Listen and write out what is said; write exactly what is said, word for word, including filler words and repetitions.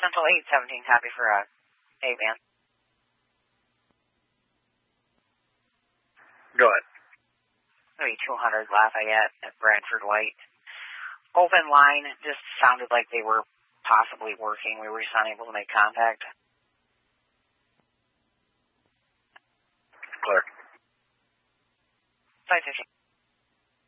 Central eight seventeen, copy for a A-band. Go ahead. Maybe two hundred Lafayette at Bradford Light. Open line, just sounded like they were possibly working. We were just unable to make contact. Clear. five fifteen.